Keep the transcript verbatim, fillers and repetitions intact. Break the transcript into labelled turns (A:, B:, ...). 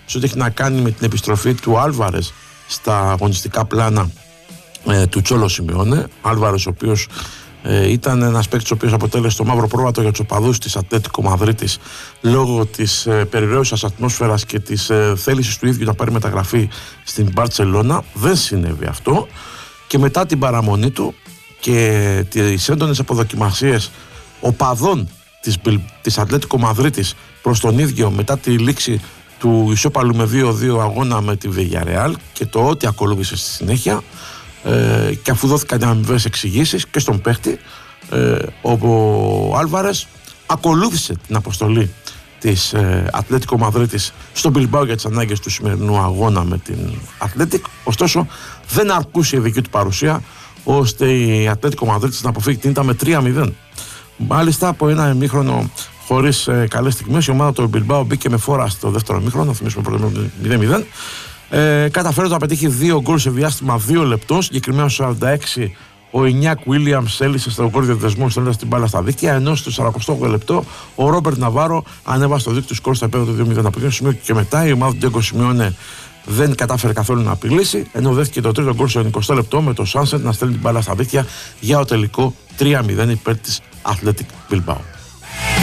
A: σε ό,τι έχει να κάνει με την επιστροφή του Άλβαρες στα αγωνιστικά πλάνα ε, του Τσόλο Σιμεώνε. Άλβαρες, ο οποίος ε, ήταν ένας παίκτης ο οποίος αποτέλεσε το μαύρο πρόβατο για τους οπαδούς της Ατλέτικο Μαδρίτης λόγω της ε, περιραίουσας ατμόσφαιρας και της ε, θέλησης του ίδιου να πάρει μεταγραφή στην Μπαρτσελώνα. Δεν συνέβη αυτό και μετά την παραμονή του και τις έντονες αποδοκιμασίες οπαδών της, της Ατλέτικο Μαδρίτης προς τον ίδιο μετά τη λήξη του ισόπαλου με δύο δύο αγώνα με τη Villarreal και το ό,τι ακολούθησε στη συνέχεια, ε, και αφού δόθηκαν αμοιβές εξηγήσεις και στον παίχτη, ε, ο, ο Άλβαρες ακολούθησε την αποστολή της ε, Ατλέτικο Μαδρίτης στον Μπιλμπάο για τις ανάγκες του σημερινού αγώνα με την Ατλέτικ. Ωστόσο δεν αρκούσε η δική του παρουσία ώστε η Ατλέτικο Μαδρίτης να αποφύγει την ήττα με τρία μηδέν. Μάλιστα από ένα ημίχρονο χωρίς ε, καλές στιγμές η ομάδα του Μπιλμπάο μπήκε με φόρα στο δεύτερο ημίχρονο, θυμίσουμε πρώτο μηδέν μηδέν. Ε, καταφέροντας να πετύχει δύο γκολ σε διάστημα δύο λεπτών, συγκεκριμένα στο σαράντα έξι ο Ινιάκ Βίλιαμς έλυσε στο γκολ διαδεσμού στέλνοντας την μπάλα στα δίκτυα, ενώ στο σαρανταοκτώ λεπτό ο Ρόμπερτ Ναβάρο ανέβασε το δίκτυο σκορ στα επίπεδα του δύο μηδέν. Από εκείνο το σημείο και μετά η ομάδα του Ντιέγκο Σιμεώνε δεν κατάφερε καθόλου να απειλήσει, ενώ δέχτηκε το τρίτο γκολ στο εικοστό λεπτό με το Σάνσετ να στέλνει την μπάλα στα δίκτυα για το τελικό τρία μηδέν υπέρ της Athletic Bilbao.